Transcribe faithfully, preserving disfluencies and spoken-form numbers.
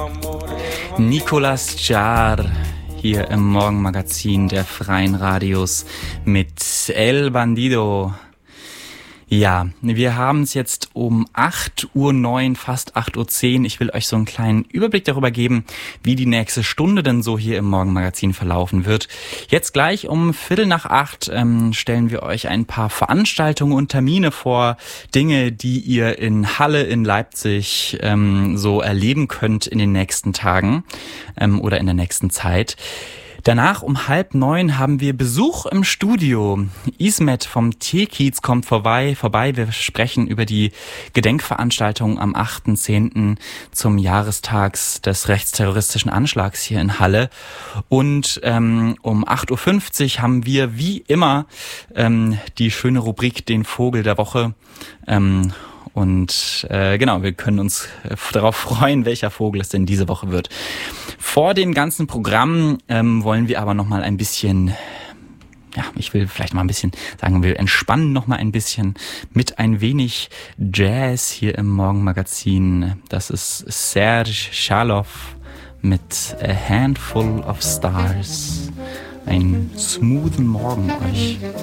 Nicolas Jaar hier im Morgenmagazin der Freien Radios mit El Bandido. Ja, wir haben es jetzt um acht Uhr neun, fast acht Uhr zehn. Ich will euch so einen kleinen Überblick darüber geben, wie die nächste Stunde denn so hier im Morgenmagazin verlaufen wird. Jetzt gleich um Viertel nach acht ähm, stellen wir euch ein paar Veranstaltungen und Termine vor, Dinge, die ihr in Halle, in Leipzig ähm, so erleben könnt in den nächsten Tagen ähm, oder in der nächsten Zeit. Danach um halb neun haben wir Besuch im Studio. Ismet vom T-Kiez kommt vorbei. vorbei. Wir sprechen über die Gedenkveranstaltung am achten zehnten zum Jahrestag des rechtsterroristischen Anschlags hier in Halle. Und ähm, um acht Uhr fünfzig haben wir wie immer ähm, die schöne Rubrik Den Vogel der Woche. Ähm, Und äh, genau, wir können uns äh, darauf freuen, welcher Vogel es denn diese Woche wird. Vor dem ganzen Programm ähm, wollen wir aber noch mal ein bisschen, ja, ich will vielleicht mal ein bisschen sagen, wir entspannen noch mal ein bisschen mit ein wenig Jazz hier im Morgenmagazin. Das ist Serge Schaloff mit A Handful of Stars. Einen smoothen Morgen euch.